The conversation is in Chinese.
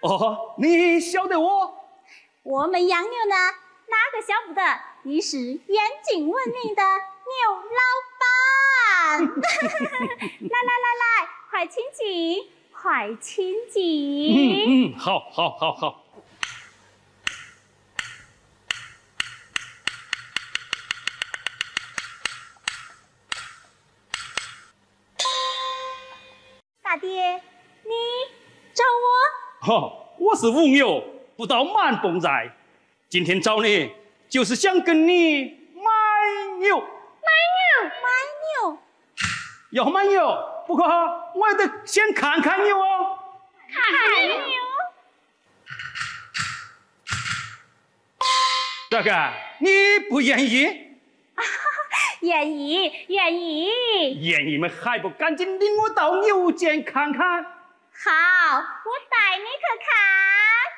哦，你晓得我？ 我们养牛呢，哪个晓不得？你是远近闻名的牛老板。来，快请进，快请进。 好。 大爹，你找我？ 我是吴牛，不到满蹦仔。今天找你，就是想跟你买牛。 买牛？ 要买牛，不过我也得先看看牛哦。 看牛？ 大哥，你不愿意？ 愿意。 愿意们还不赶紧领我到牛圈看看？